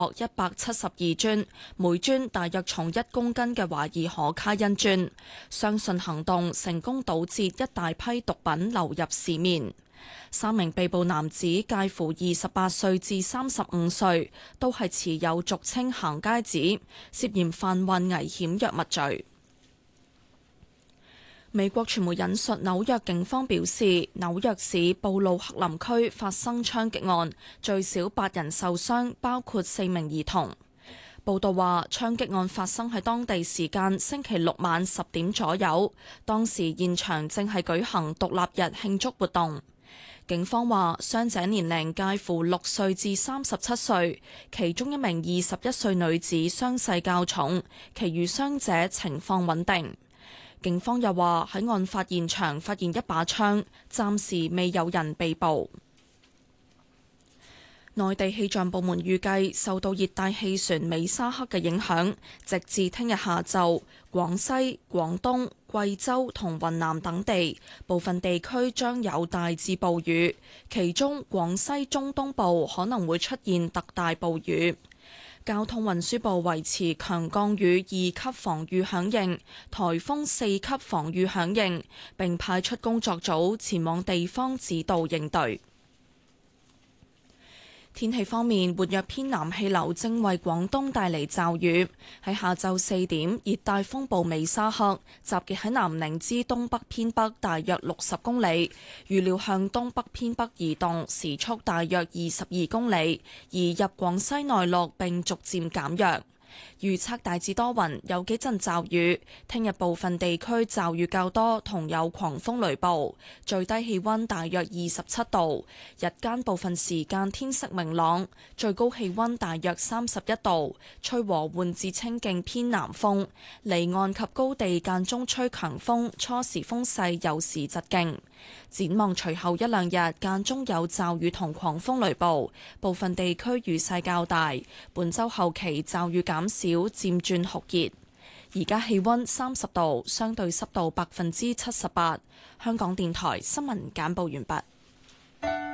172磚，每磚大約重1公斤嘅懷疑可卡因磚，相信行動成功堵截一大批毒品流入市面。3名被捕男子介乎28歲至35歲，都係持有俗稱行街紙，涉嫌販運危險藥物罪。美國傳媒引述紐約警方表示，紐約市布魯克林區發生槍擊案，最少8人受傷，包括4名兒童。報道話，槍擊案發生喺當地時間星期六晚10點左右，當時現場正係舉行獨立日慶祝活動。警方話，傷者年齡介乎6歲至37歲，其中一名21歲女子傷勢較重，其餘傷者情況穩定。警方又話喺案發現場發現一把槍，暫時未有人被捕。內地氣象部門預計受到熱帶氣旋美沙克嘅影響，直至聽日下晝，廣西、廣東、貴州同雲南等地部分地區將有大致暴雨，其中廣西中東部可能會出現特大暴雨。交通運輸部維持強降雨2級防禦響應，颱風4級防禦響應，並派出工作組前往地方指導應對。天氣方面，活躍偏南氣流正為廣東帶嚟驟雨。喺下晝4點，熱帶風暴美沙克集結喺南寧之東北偏北大約60公里，預料向東北偏北移動，時速大約22公里，移入廣西內陸並逐漸減弱。預測大致多雲，有幾陣驟雨。聽日部分地區驟雨較多，同有狂風雷暴。最低氣溫大約27度，日間部分時間天色明朗，最高氣溫大約31度，吹和緩至清勁偏南風。離岸及高地間中吹強風，初時風勢有時疾勁。展望隨後一兩日間中有驟雨同狂風雷暴，部分地區雨勢較大。本週後期驟雨減少，漸轉酷熱。而家氣溫30度，相對濕度78%。香港電台新聞簡報完畢。